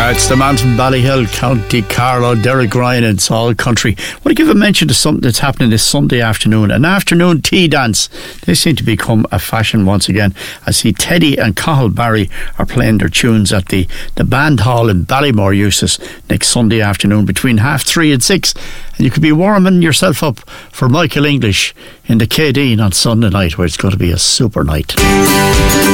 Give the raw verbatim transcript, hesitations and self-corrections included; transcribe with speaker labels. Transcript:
Speaker 1: Uh, it's the man from Ballyhill, County Carlow, Derek Ryan. It's all country. I want to give a mention to something that's happening this Sunday afternoon. An afternoon tea dance. They seem to become a fashion once again. I see Teddy and Cathal Barry are playing their tunes at the, the Band Hall in Ballymore, Eustace, next Sunday afternoon between half three and six. And you could be warming yourself up for Michael English in the K D on Sunday night, where it's going to be a super night.